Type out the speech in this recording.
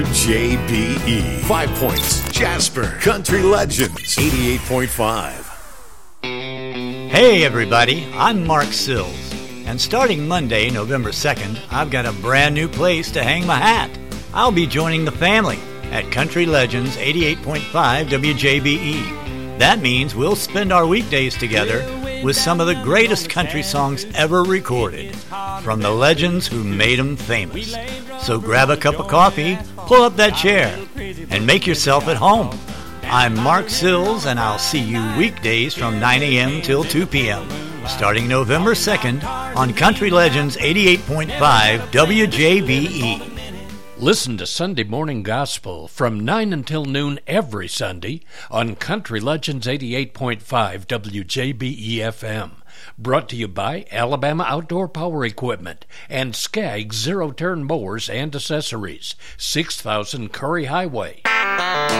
JBE, 5 Points, Jasper, Country Legends, 88.5. Hey everybody, I'm Mark Sills, and starting Monday, November 2nd, I've got a brand new place to hang my hat. I'll be joining the family at Country Legends 88.5 WJBE. That means we'll spend our weekdays together with some of the greatest country songs ever recorded, from the legends who made them famous. So grab a cup of coffee, pull up that chair, and make yourself at home. I'm Mark Sills, and I'll see you weekdays from 9 a.m. till 2 p.m., starting November 2nd on Country Legends 88.5 WJBE. Listen to Sunday Morning Gospel from 9 until noon every Sunday on Country Legends 88.5 WJBE FM. Brought to you by Alabama Outdoor Power Equipment and Skaggs Zero-Turn Mowers and Accessories, 6000 Curry Highway.